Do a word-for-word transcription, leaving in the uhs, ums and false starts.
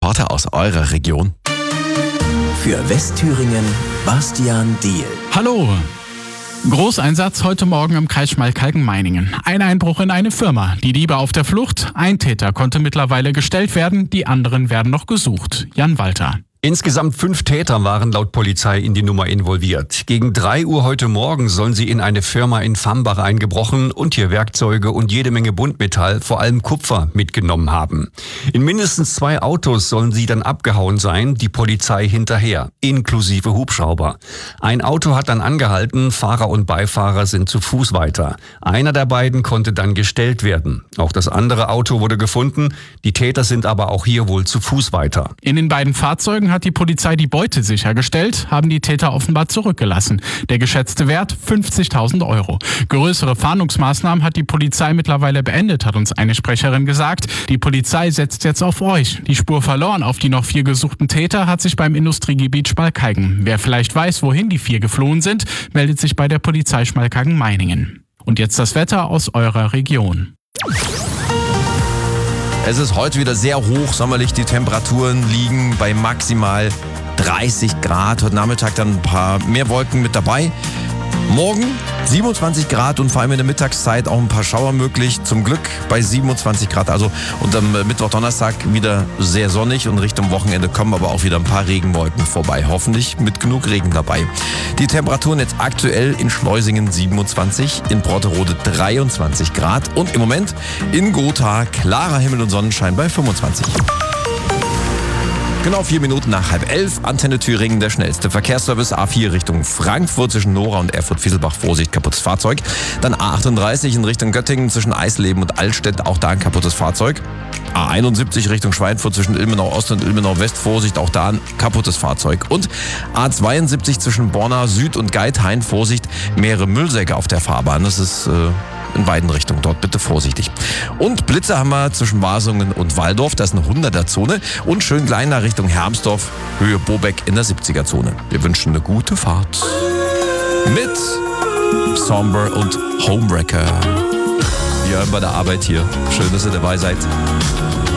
Reporter aus eurer Region. Für Westthüringen Bastian Diehl. Hallo. Großeinsatz heute Morgen im Kreis Schmalkalden-Meiningen. Ein Einbruch in eine Firma. Die Diebe auf der Flucht. Ein Täter konnte mittlerweile gestellt werden. Die anderen werden noch gesucht. Jan Walter. Insgesamt fünf Täter waren laut Polizei in die Nummer involviert. Gegen drei Uhr heute Morgen sollen sie in eine Firma in Vambach eingebrochen und hier Werkzeuge und jede Menge Buntmetall, vor allem Kupfer, mitgenommen haben. In mindestens zwei Autos sollen sie dann abgehauen sein, die Polizei hinterher, inklusive Hubschrauber. Ein Auto hat dann angehalten, Fahrer und Beifahrer sind zu Fuß weiter. Einer der beiden konnte dann gestellt werden. Auch das andere Auto wurde gefunden, die Täter sind aber auch hier wohl zu Fuß weiter. In den beiden Fahrzeugen hat die Polizei die Beute sichergestellt, haben die Täter offenbar zurückgelassen. Der geschätzte Wert fünfzigtausend Euro. Größere Fahndungsmaßnahmen hat die Polizei mittlerweile beendet, hat uns eine Sprecherin gesagt. Die Polizei setzt jetzt auf euch. Die Spur verloren auf die noch vier gesuchten Täter hat sich beim Industriegebiet Schmalkalden. Wer vielleicht weiß, wohin die vier geflohen sind, meldet sich bei der Polizei Schmalkalden-Meiningen. Und jetzt das Wetter aus eurer Region. Es ist heute wieder sehr hoch, sommerlich. Die Temperaturen liegen bei maximal dreißig Grad. Heute Nachmittag dann ein paar mehr Wolken mit dabei. Morgen siebenundzwanzig Grad und vor allem in der Mittagszeit auch ein paar Schauer möglich. Zum Glück bei siebenundzwanzig Grad. Also und am Mittwoch, Donnerstag wieder sehr sonnig und Richtung Wochenende kommen aber auch wieder ein paar Regenwolken vorbei. Hoffentlich mit genug Regen dabei. Die Temperaturen jetzt aktuell in Schleusingen siebenundzwanzig, in Brotterode dreiundzwanzig Grad und im Moment in Gotha klarer Himmel und Sonnenschein bei fünfundzwanzig. Genau vier Minuten nach halb elf, Antenne Thüringen, der schnellste Verkehrsservice. A vier Richtung Frankfurt zwischen Nora und Erfurt-Fieselbach, Vorsicht, kaputtes Fahrzeug. Dann A achtunddreißig in Richtung Göttingen zwischen Eisleben und Altstedt, auch da ein kaputtes Fahrzeug. A einundsiebzig Richtung Schweinfurt zwischen Ilmenau Ost und Ilmenau West, Vorsicht, auch da ein kaputtes Fahrzeug. Und A zweiundsiebzig zwischen Borna Süd und Geithain, Vorsicht, mehrere Müllsäcke auf der Fahrbahn. Das ist äh, in beiden Richtungen, dort bitte vorsichtig. Und Blitze haben wir zwischen Wasungen und Walldorf, das ist eine hunderter-Zone. Und schön kleiner Richtung Hermsdorf, Höhe Bobeck in der siebziger-Zone. Wir wünschen eine gute Fahrt. Mit Somber und Homewrecker. Wir hören bei der Arbeit hier. Schön, dass ihr dabei seid.